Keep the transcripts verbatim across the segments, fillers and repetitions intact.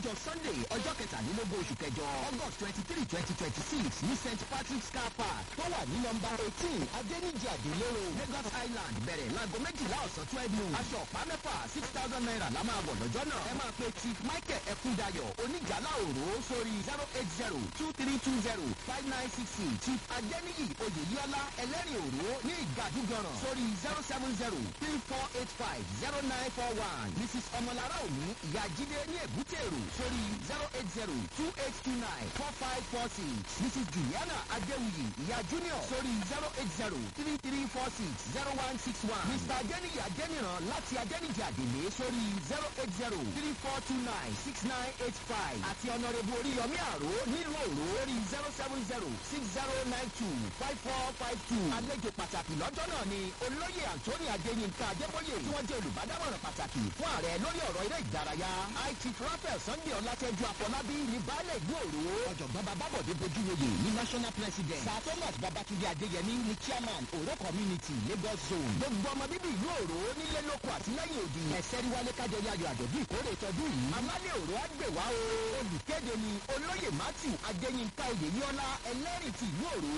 lọ́jọ́ sunday ọjọ́ kẹtàlélógún oṣù kẹjọ august twenty three twenty twenty six ní st patrick's car park tó wà ní nọmba eighteen adéníjì àdélérò lagos island bẹ̀rẹ̀ láago méjìlá ọ̀sán twelve noon aṣọ ọ̀pá mẹ́fà six thousand naira la máa wọ̀ lọ́jọ́ náà ẹ máa pe chief michael ẹkúndayọ̀ oníjàlá òró sórí zero eight zero two three two zero five nine six six chief adéníyì oyèyíọ́lá ẹlẹ́rìn òró ní ìgàdúgọ̀ràn sórí zero seven zero three four eight five zero nine four one mrs ọmọlára òní ìyá jídé ní èbúté-èrò sórí zero eight zero two eight two nine four five four six mrs juliana adéwuyì ìyá junior sórí zero eight zero three three four six zero one six one mr adéníyì adéníran láti adéníjì àdèlé sórí zero eight zero three four two nine six nine eight five àti ọ̀nàrẹ́bù oríyọmí àró nílùú òró sórí zero seven zero six zero nine two five four five two àlejò pàtàkì lọ́jọ́ náà ni olóyè anthony adéyínká adébóyè tí wọ́n jẹ́ olùbádámọ̀ràn pàtàkì fún ààrẹ lórí ọ̀rọ̀ eré ìdárayá high chief raphael sunday ọlátẹ́jú afọlábí ní baálé ìlú òró ọ̀jọ̀gbọ́n babábọ̀dé bójúlóye ní national president sir thomas babatunde adéyẹmí ní chairman òró community lagos zone gbogbo ọmọ bíbí ìlú òró nílé lóko àtìlẹ́yìn òdì ẹ̀sẹ̀rí wálé kájọrí ayọ̀ àjọ̀dún ìkórè tọdún yìí amálẹ̀ òró àgbèwá o olùkéde ni olóyè matthew adéyínká oyèyíọ́lá ẹlẹ́rìí ti ìlú òró.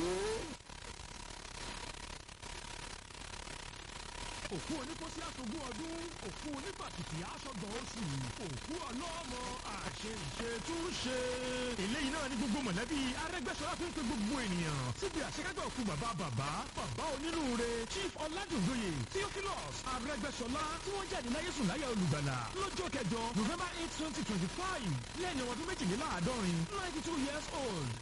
òkú oníkósí àtogún ọdún òkú onípàkìtì aṣọgbọ̀n oṣù òkú ọlọ́mọ àṣeṣe tún ṣe. eléyìí náà ní gbogbo mọ̀lẹ́bí arẹ́gbẹ́sọlá fi ń pe gbogbo ènìyàn síbi àṣekágbà òkú bàbá bàbá bàbá onínúure chief ọ̀làdùnjoyè theophilus arẹ́gbẹ́sọlá tí wọ́n jáde láyé sùn láyà olùgbàlà lọ́jọ́ kẹjọ november eight twenty twenty five lẹ́yìn ọdún méjìléláàádọ́rin ninety two years old